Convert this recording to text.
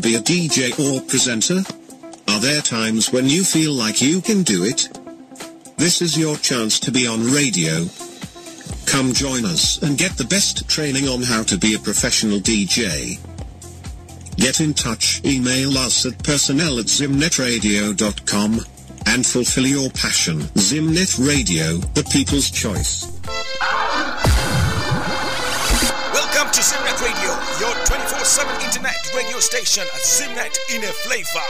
Be a DJ or presenter? Are there times when you feel like you can do it? This is your chance to be on radio. Come join us and get the best training on how to be a professional DJ. Get in touch, email us at personnel@zimnetradio.com and fulfill your passion. Zimnet Radio, the people's choice. Welcome to Zimnet Radio, your 24/7 internet radio station at Zimnet in a flavor.